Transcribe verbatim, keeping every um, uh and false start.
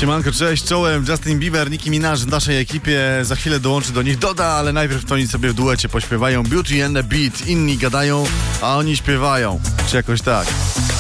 Siemanko, cześć, czołem, Justin Bieber, Nicki Minaj w naszej ekipie, za chwilę dołączy do nich Doda, ale najpierw to oni sobie w duecie pośpiewają Beauty and the Beat, inni gadają, a oni śpiewają, czy jakoś tak.